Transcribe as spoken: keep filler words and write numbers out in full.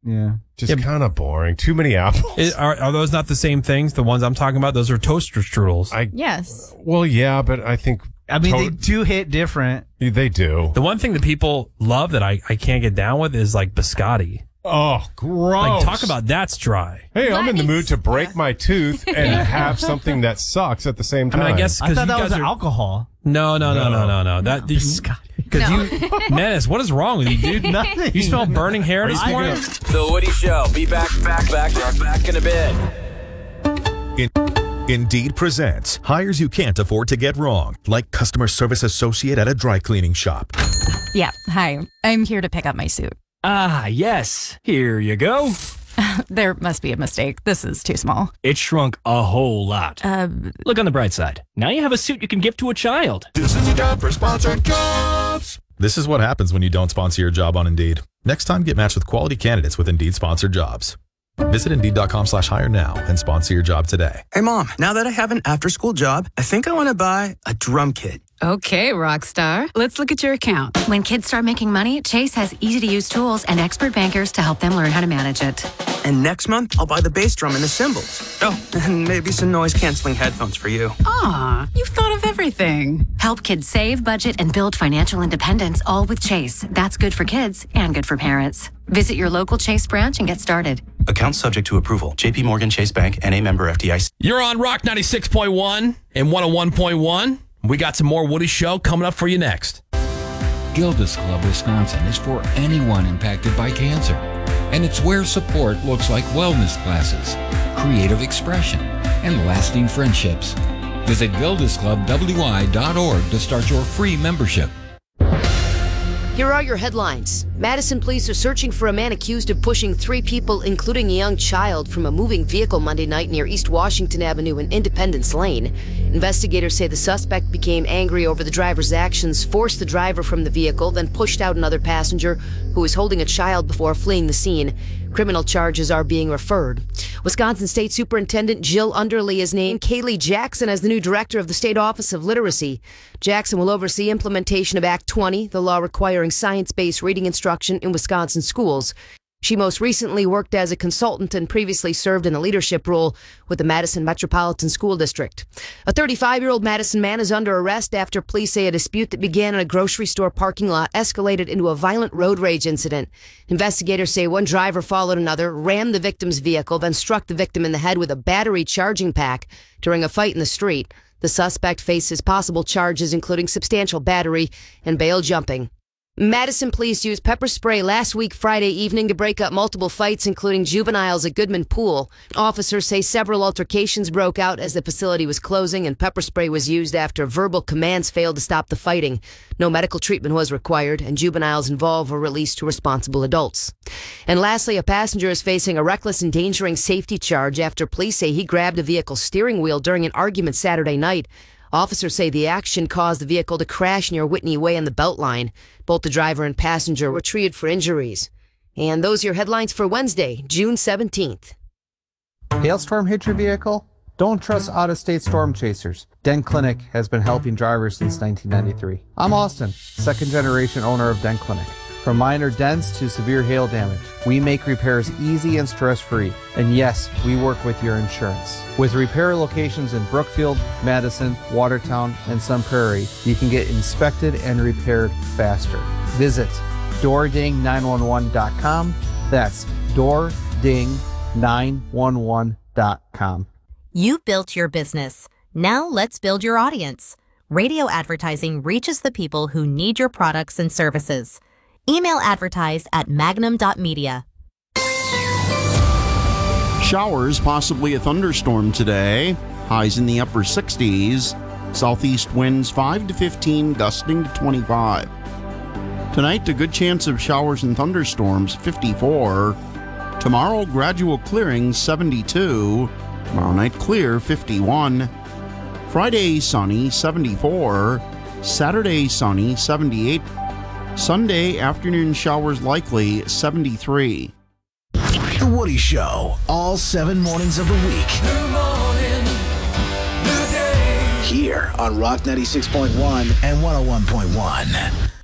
Yeah. Just Yeah. kind of boring. Too many apples. Is, are, are those not the same things? The ones I'm talking about? Those are toaster strudels. I Yes. Well, yeah, but I think I mean, to- they do hit different. they do. The one thing that people love that I, I can't get down with is like biscotti. Oh, gross. Like, talk about that's dry. Hey, I'm in the Nice. mood to break my tooth and have something that sucks at the same I time. mean, I guess I because thought you that guys was are alcohol. no, no, no, no, no, no. That Biscotti. because you Menace. What is wrong with you, dude? Nothing. You smell burning hair this I morning. The Woody Show. Be back, back, back, back, back in a bit. In- Indeed presents hires you can't afford to get wrong, like customer service associate at a dry cleaning shop. Yeah, hi. I'm here to pick up my suit. Ah, yes. Here you go. There must be a mistake. This is too small. It shrunk a whole lot. Uh, Look on the bright side. Now you have a suit you can give to a child. This is a job for sponsored jobs. This is what happens when you don't sponsor your job on Indeed. Next time, get matched with quality candidates with Indeed sponsored jobs. Visit Indeed.com slash hire now and sponsor your job today. Hey, Mom, now that I have an after-school job, I think I want to buy a drum kit. Okay, Rockstar. Let's look at your account. When kids start making money, Chase has easy-to-use tools and expert bankers to help them learn how to manage it. And next month, I'll buy the bass drum and the cymbals. Oh, and maybe some noise-canceling headphones for you. Aw, you've thought of everything. Help kids save, budget, and build financial independence, all with Chase. That's good for kids and good for parents. Visit your local Chase branch and get started. Account subject to approval. J P Morgan Chase Bank and a member F D I C. You're on Rock ninety-six point one and one oh one point one. We got some more Woody Show coming up for you next. Gilda's Club Wisconsin is for anyone impacted by cancer. And it's where support looks like wellness classes, creative expression, and lasting friendships. Visit gildas club w i dot org to start your free membership. Here are your headlines. Madison police are searching for a man accused of pushing three people, including a young child, from a moving vehicle Monday night near East Washington Avenue and Independence Lane. Investigators say the suspect became angry over the driver's actions, forced the driver from the vehicle, then pushed out another passenger who was holding a child before fleeing the scene. Criminal charges are being referred. Wisconsin State Superintendent Jill Underly has named Kaylee Jackson as the new director of the State Office of Literacy. Jackson will oversee implementation of Act twenty, the law requiring science-based reading instruction in Wisconsin schools. She most recently worked as a consultant and previously served in a leadership role with the Madison Metropolitan School District. A thirty-five-year-old Madison man is under arrest after police say a dispute that began in a grocery store parking lot escalated into a violent road rage incident. Investigators say one driver followed another, rammed the victim's vehicle, then struck the victim in the head with a battery charging pack during a fight in the street. The suspect faces possible charges including substantial battery and bail jumping. Madison police used pepper spray last week Friday evening to break up multiple fights, including juveniles at Goodman Pool. Officers say several altercations broke out as the facility was closing, and pepper spray was used after verbal commands failed to stop the fighting. No medical treatment was required, and juveniles involved were released to responsible adults. And lastly, a passenger is facing a reckless endangering safety charge after police say he grabbed a vehicle's steering wheel during an argument Saturday night. Officers say the action caused the vehicle to crash near Whitney Way on the Beltline. Both the driver and passenger were treated for injuries. And those are your headlines for Wednesday, June seventeenth. Hailstorm hit your vehicle? Don't trust out-of-state storm chasers. Dent Clinic has been helping drivers since nineteen ninety-three. I'm Austin, second-generation owner of Dent Clinic. From minor dents to severe hail damage, we make repairs easy and stress-free. And yes, we work with your insurance. With repair locations in Brookfield, Madison, Watertown, and Sun Prairie, you can get inspected and repaired faster. Visit door ding nine one one dot com. That's door ding nine one one dot com. You built your business. Now let's build your audience. Radio advertising reaches the people who need your products and services. Email advertise at magnum dot media. Showers, possibly a thunderstorm today. Highs in the upper sixties. Southeast winds five to fifteen, gusting to twenty-five. Tonight, a good chance of showers and thunderstorms, fifty-four. Tomorrow, gradual clearing, seventy-two. Tomorrow night, clear, fifty-one. Friday, sunny, seventy-four. Saturday, sunny, seventy-eight. Sunday, afternoon showers likely, seventy-three. The Woody Show, all seven mornings of the week. Good morning, the day. Here on Rock ninety-six point one and one oh one point one.